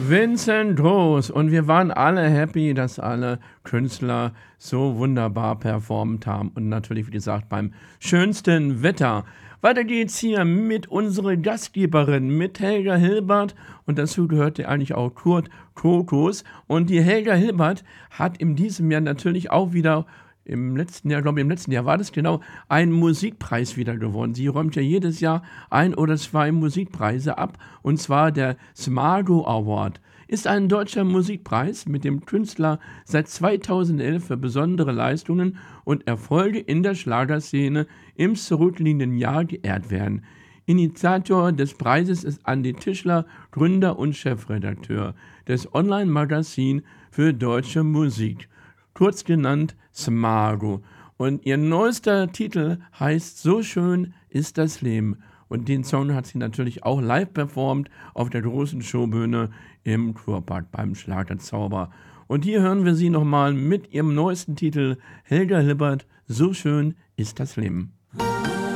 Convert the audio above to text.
Vincent Groß. Und wir waren alle happy, dass alle Künstler so wunderbar performt haben. Und natürlich, wie gesagt, beim schönsten Wetter. Weiter geht's hier mit unserer Gastgeberin, mit Helga Hilbert. Und dazu gehörte eigentlich auch Kurt Kokos. Und die Helga Hilbert hat in diesem Jahr natürlich auch wieder im letzten Jahr war das genau, einen Musikpreis wieder gewonnen. Sie räumt ja jedes Jahr ein oder zwei Musikpreise ab, und zwar der Smargo Award. Ist ein deutscher Musikpreis, mit dem Künstler seit 2011 für besondere Leistungen und Erfolge in der Schlagerszene im zurückliegenden Jahr geehrt werden. Initiator des Preises ist Andi Tischler, Gründer und Chefredakteur des Online-Magazins für deutsche Musik, kurz genannt Smargo. Und ihr neuester Titel heißt So schön ist das Leben. Und den Song hat sie natürlich auch live performt auf der großen Showbühne im Kurpark beim Schlagerzauber. Und hier hören wir sie nochmal mit ihrem neuesten Titel, Helga Hilbert, So schön ist das Leben.